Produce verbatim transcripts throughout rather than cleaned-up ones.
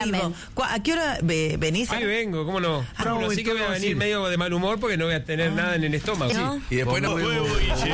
vivo. ¿Cu- ¿A qué hora ve- venís? Ahí vengo, ¿cómo no? Ah, Bueno, no, sí que voy a entonces- venir medio de mal humor porque no voy a tener nada en el estómago. ¿No? Sí. Y después nos vemos.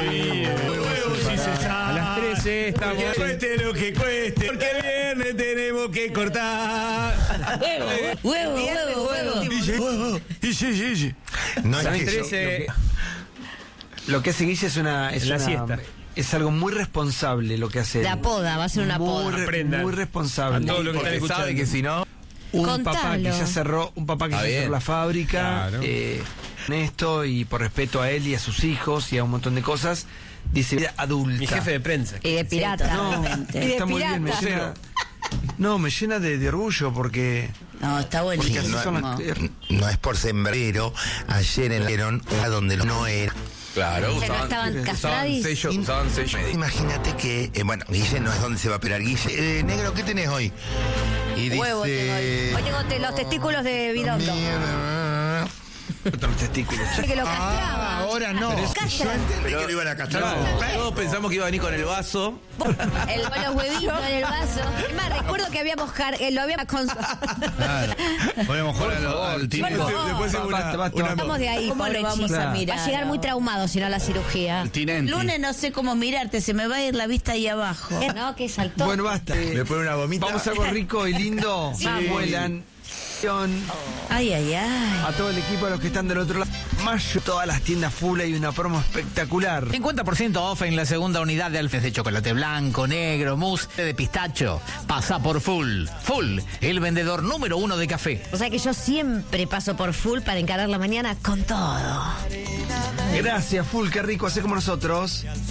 A las trece estamos. Que cueste lo que cueste, porque el viernes tenemos que cortar. Huevo, huevo, Viernes, huevo, huevo. huevo. Y sí, y sí, sí, sí. No es A las que yo- trece. Lo que hace Guille es una. Es, La una- siesta. es algo muy responsable lo que hace. La él. poda, va a ser una muy, poda. re- Aprendan. muy A responsable. todos los que están Porque sabe escuchando. que si no... Un Contalo. papá que ya cerró, un papá que Está ya bien. cerró la fábrica, Claro. eh, esto y por respeto a él y a sus hijos y a un montón de cosas, dice vida adulta. Mi jefe de prensa. Y de pirata. No, Totalmente. Y de está muy bien, me pirata. llena, no, me llena de, de orgullo porque, No, está porque buenísimo. así no, son No. las- no es por sembrero. Ayer en Lerón, donde no era. Claro, Que no usaban, estaban usaban castradis. sello, usaban sello. Imagínate que, eh, bueno, Guille no es donde se va a operar. Guille, eh, negro, ¿qué tenés hoy? Y Huevo tengo hoy. Hoy tengo te- los testículos de Bidondo. Mierda. otros testículos. Que lo Ah, castraba. ahora no. Castran. Yo entendí que lo iban a castrar. Todos pensamos que iba a venir con el vaso. El, con los huevitos en el vaso. Es más, recuerdo que habíamos car eh, lo habíamos con... Podemos jugar al, al tine. Por favor. Después Basta, una, basta. una- Estamos de ahí, ¿Cómo pobre lo vamos chico. a Claro. mirar? Va a llegar muy traumado si no a la cirugía. el tinenti. Lunes no sé cómo mirarte, se me va a ir la vista ahí abajo. No, que saltó. Bueno, basta. Le pone una gomita. Vamos a algo rico y lindo. Sí. Vuelan. Ay, ay, ay. A todo el equipo, a los que están del otro lado. Mayo, todas las tiendas full, hay una promo espectacular. cincuenta por ciento off en la segunda unidad de alfes de chocolate blanco, negro, mousse de pistacho. Pasa por Full. Full, el vendedor número uno de café. O sea que yo siempre paso por Full para encarar la mañana con todo. Gracias, full, qué rico, hace como nosotros.